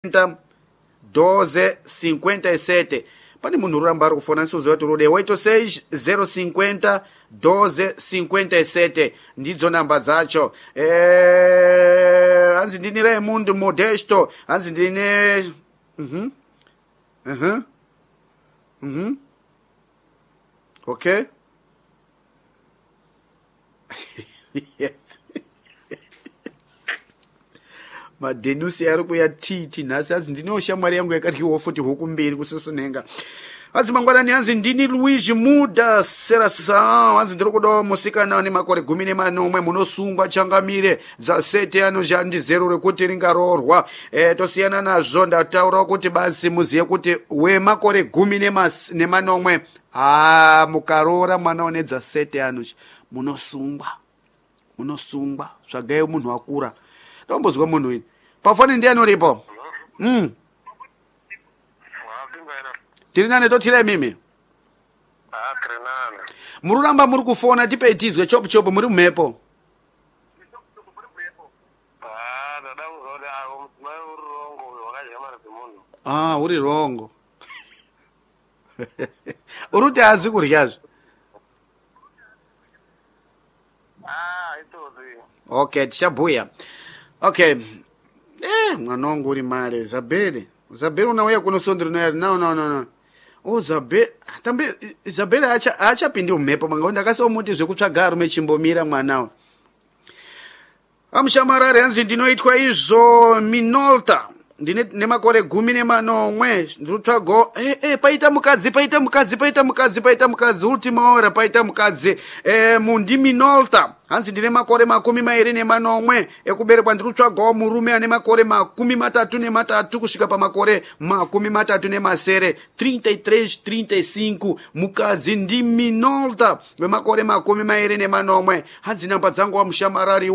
1257. Pane munhu uramba ari kufona nsuzo yetu rude 86 050 1257 ndidzo namba dzacho. Hanzi ndini Raymond Modesto, hanzi ndine okay. Yes. Madenusi ari kuya titi nhasi, hanzi ndine shamwari yangu yakadyiwa futi huku mbiri kususunenga. Hanzi mangwanani, hanzi ndini Luigi Muda Serasa, hanzi ndiri kuda musikana ane makore 14 munosungwa changamire dza sete ano zhandi zero rekuti ringaroorwa. Tosiyana nazvo ndataura kuti basi muziye kuti wemakore 14 mukaroora mwana one dza sete ano munosungwa zvagaye munhu akura. Ndombozwa munhu ini pafoni ndiani uripo? Tiri nane totire mimi. Mururamba muri kufona tipei tizwe chop chop, muri mhepo. Uri rongo. Uruti hazi kuryazvo. Okay, tichabhuya. Okay. Mwana wangu uri mare Zabere unauya kunosondera naye. No. Zabere tambe Zabere achapindi mumhepo manga ndakasomuti zvekutsvaga arume chimbomira mwanawo. Amushamarare, hanzi ndinoitwa izvo Minolta. Ndine nemakore 14 ndrutsvago paita mukadzi ultima hora paita mukadzi mundi Minolta. Hanzi ndine makore 24 ekuberekwa. Ndrutsvagawo murume ane makore 33 kusvika pamakore 37 33-35. mukadzi ndi Minolta wemakore 24. Hanzi namba dzangu wamushamarari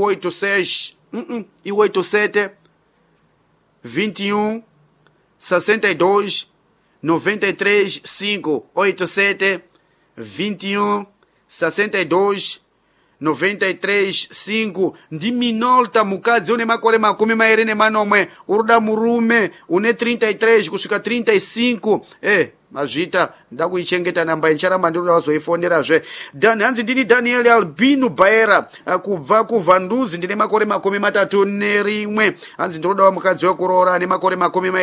87 21 62 93 5 87 21 62 93 5. ndi Minolta mukadzi une makore 24. uruda murume une 33 kusvika 35. mazvita ndakuichengeta namba incharamba ndiruda wazoifonerazve. Hanzi ndini Daniel Albino Baera kubva kuVanduzi, ndine makore 31. Hanzi ndiruda mukadzi wekuroora ane makore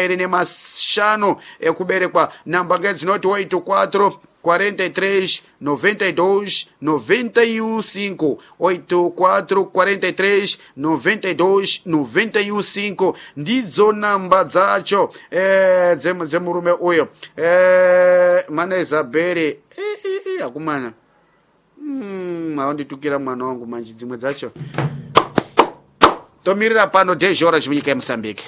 25 ekuberekwa. namba ngedzinoti 84 43 92 91 5 84 43 92 91 5 ndidzo namba dzacho dzemurume uyo. Mana Isabere akumana aunditukira mwana wangu manje dzimwe dzacho tomirira pano 10 horas munyika yeMozambique.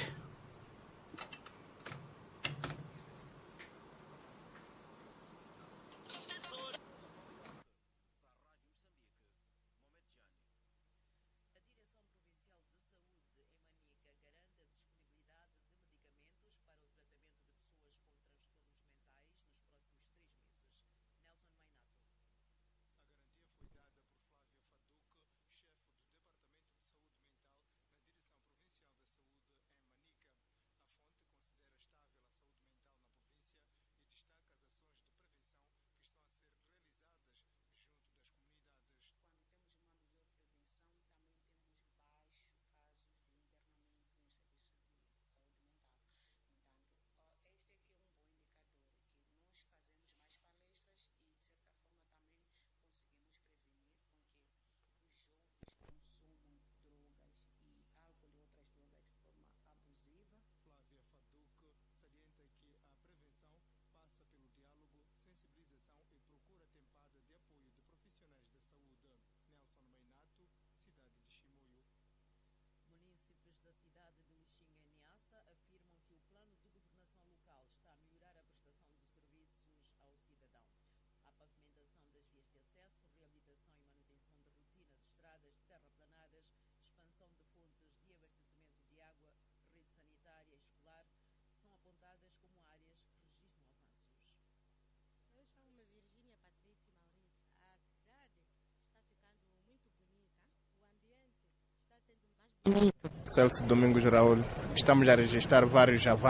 Celso Domingos Raul, estamos a registrar vários avanços